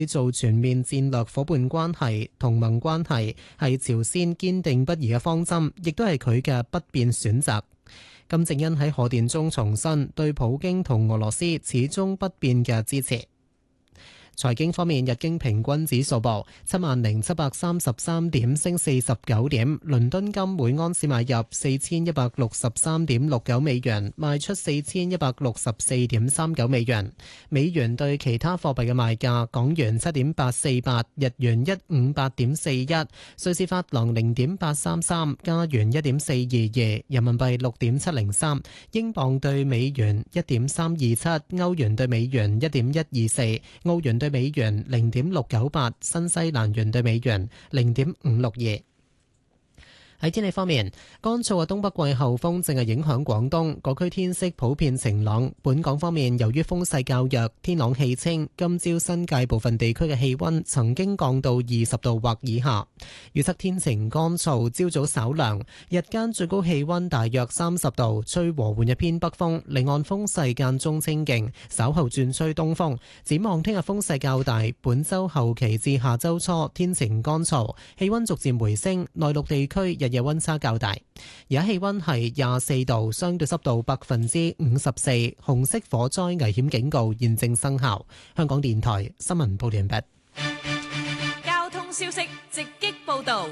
做全面戰略夥伴關係、同盟關係係朝鮮堅定不移嘅方針，亦都係佢嘅不變選擇。金正恩喺賀電中重申對普京同俄羅斯始終不變嘅支持。財經方面，日經平均指數報70,733點，升49點。倫敦金每盎司買入4163.69美元，賣出4164.39美元。美元對其他貨幣嘅賣價：港元7.848，日元158.41，瑞士法郎0.833，加元1.422，人民幣6.703，英鎊對美元1.327，歐元對美元1.124，澳元對美元0.698，新西蘭元對美元0.562。喺天氣方面，乾燥嘅東北季候風正係影響廣東，各區天色普遍晴朗。本港方面，由於風勢較弱，天朗氣清，今朝新界部分地區嘅氣溫曾經降到20度或以下。預測天晴乾燥，朝早稍涼，日間最高氣溫大約30度，吹和緩一偏北風，離岸風勢間中清勁，稍後轉吹東風。展望聽日風勢較大，本週後期至下週初天晴乾燥，氣溫逐漸回升，內陸地區日夜溫差較大，而家氣溫係24度，相對濕度54%，紅色火災危險警告現正生效。香港電台新聞報道完畢。 交通消息直擊報道。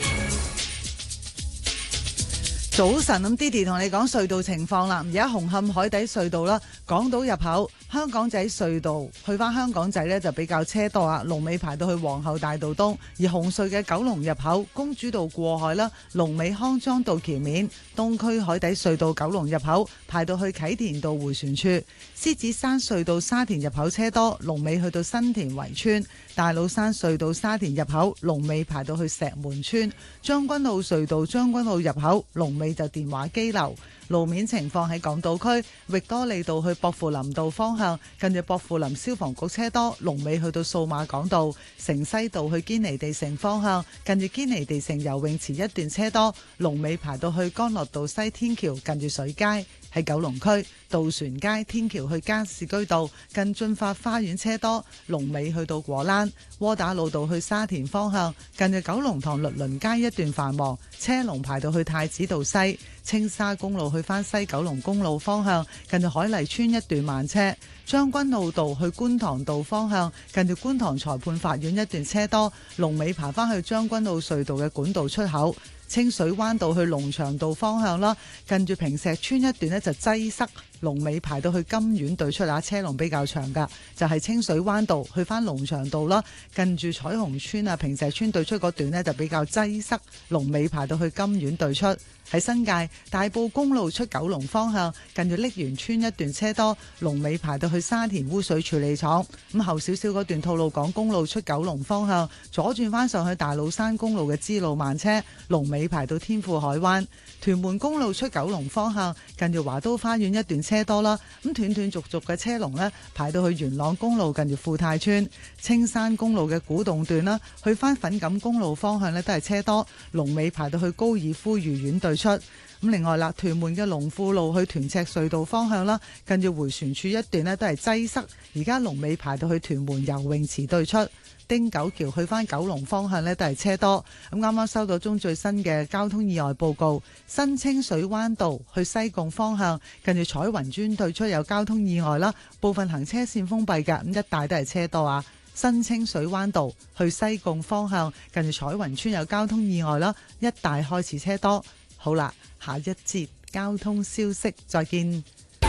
早晨，咁 Didi 同你講隧道情況啦。而家紅磡海底隧道啦，港島入口香港仔隧道去翻香港仔呢就比較車多啊，龍尾排到去皇后大道東。而紅隧嘅九龍入口公主道過海啦，龍尾康莊道橋面。東區海底隧道九龍入口排到去啟田道迴旋處。獅子山隧道沙田入口車多，龍尾去到新田圍村。大老山隧道沙田入口龍尾排到去石門村。將軍澳隧道將軍澳入口龍尾就電話機樓。路面情況喺港島區域多利道去薄扶林道方向，近住薄扶林消防局車多，龍尾去到數碼港道。城西道去堅尼地城方向，近住堅尼地城游泳池一段車多，龍尾排到去干諾道西天橋近住水街。喺九龍區渡船街天橋去加士居道近駿發花園車多，龍尾去到果欄。窩打老道去沙田方向，近住九龍塘律倫街一段繁忙，車龍排到去太子道西。青沙公路去返西九龍公路方向，近住海麗村一段慢車。將軍澳道去觀塘道方向，近住觀塘裁判法院一段車多，龍尾排返去將軍澳隧道嘅管道出口。清水灣道去龍翔道方向啦，近住坪石村一段呢就擠塞，龍尾排到去金苑對出啊，車龍比較長噶，就係清水灣道去翻龍翔道啦，近住彩虹村啊坪石村對出嗰段呢就比較擠塞，龍尾排到去金苑對出。喺新界大埔公路出九龍方向，近住瀝源村一段車多，龍尾排到去沙田污水處理廠。咁後少少嗰段吐露港公路出九龍方向，左轉翻上去大老山公路嘅支路慢車，龍尾排到天富海灣。屯門公路出九龍方向，近住華都花園一段車多啦，咁斷斷續續嘅車龍呢，排到去元朗公路近住富泰村。青山公路嘅古洞段啦，去翻粉錦公路方向呢都係車多，龍尾排到去高爾夫御苑對出。咁另外啦，屯門嘅龍富路去屯赤隧道方向啦，近住迴旋處一段呢都係擠塞，而家龍尾排到去屯門游泳池對出。汀九橋去返九龍方向呢都係車多。咁啱啱收到中最新嘅交通意外報告，新清水灣道去西貢方向，近住彩雲村對出有交通意外啦，部分行車線封閉㗎，咁一帶都係車多啊。新清水灣道去西貢方向，近住彩雲村有交通意外啦，一帶開始車多。好啦，下一節交通消息，再見。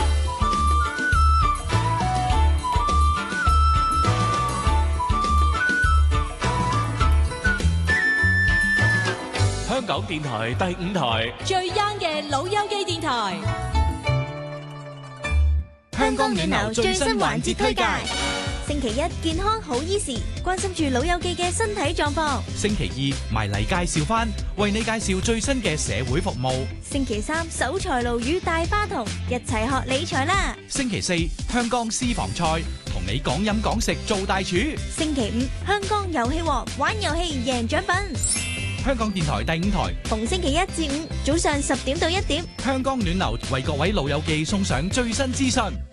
香港電台第5台最 young 嘅老友記電台， 香港暖流最新環節推介。星期一健康好醫時，關心住老友記嘅身體狀況。 星期二埋嚟介紹返，為你介紹最新嘅社會服務。 星期三守財奴與大花童，一齊學理財啦。 星期四香港私房菜，同你講飲講食做大廚。 星期五香港遊戲王，玩遊戲贏獎品。 香港電台第5台， 逢星期一至五早上10點到1點， 香港暖流為各位老友記送上最新資訊。